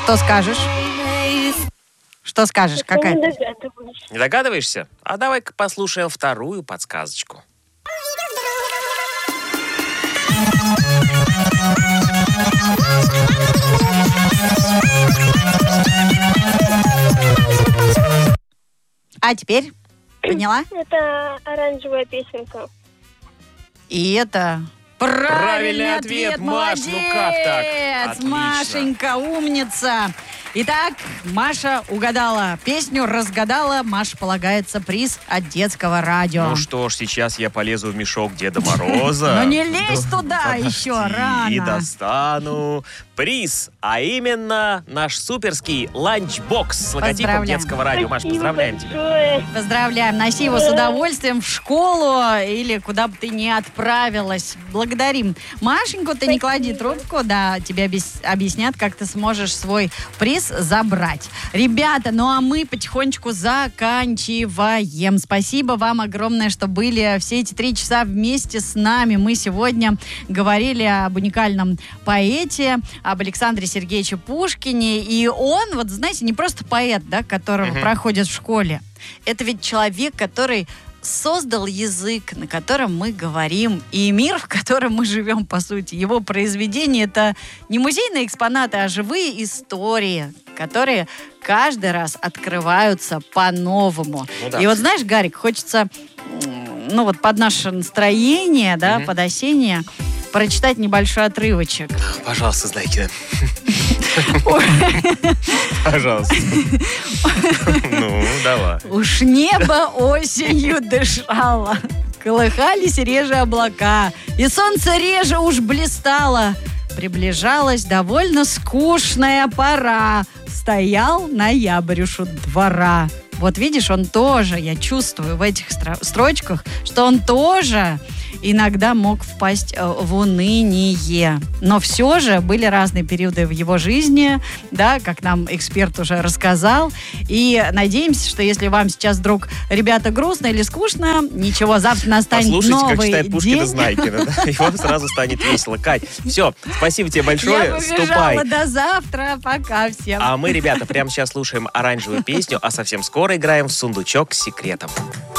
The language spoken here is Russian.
Что скажешь? Что скажешь? Какая? Не догадываюсь. Не догадываешься? А давай-ка послушаем вторую подсказочку. А теперь? Поняла? Это оранжевая песенка. И это правильный ответ. Маш, Молодец, ну как так? Отлично. Машенька, умница. Итак, Маша угадала песню, разгадала. Маше полагается приз от детского радио. Ну что ж, сейчас я полезу в мешок Деда Мороза. Но не лезь туда еще, рано. И достану приз, а именно наш суперский ланчбокс с логотипом Поздравляем. детского радио. Маш, Спасибо поздравляем тебя. большое. Поздравляем. Носи его с удовольствием в школу или куда бы ты ни отправилась. Благодарим. Машеньку, ты не клади трубку, да, тебе объяснят, как ты сможешь свой приз забрать. Ребята, ну а мы потихонечку заканчиваем. Спасибо вам огромное, что были все эти 3 часа вместе с нами. Мы сегодня говорили об уникальном поэте, об Александре Сергеевиче Пушкине. И он, вот знаете, не просто поэт, да, которого проходят в школе. Это ведь человек, который создал язык, на котором мы говорим, и мир, в котором мы живем, по сути. Его произведения — это не музейные экспонаты, а живые истории, которые каждый раз открываются по-новому. Ну да. И вот знаешь, Гарик, хочется, ну вот под наше настроение, да, под осеннее, прочитать небольшой отрывочек. Пожалуйста, Знайкина. Пожалуйста. Ну, давай. Уж небо осенью дышало, колыхались реже облака, и солнце реже уж блистало. Приближалась довольно скучная пора. Стоял ноябрь уж у двора. Вот видишь, он тоже, я чувствую в этих строчках, что он тоже иногда мог впасть в уныние. Но все же были разные периоды в его жизни, да, как нам эксперт уже рассказал. И надеемся, что если вам сейчас вдруг, ребята, грустно или скучно, ничего, завтра настанет Послушайте, новый как читает Пушкина день. Знайкина, да? И вам сразу станет весело. Кать, все, спасибо тебе большое. Я Ступай. побежала, до завтра, пока всем. А мы, ребята, прямо сейчас слушаем оранжевую песню, а совсем скоро играем в сундучок с секретом.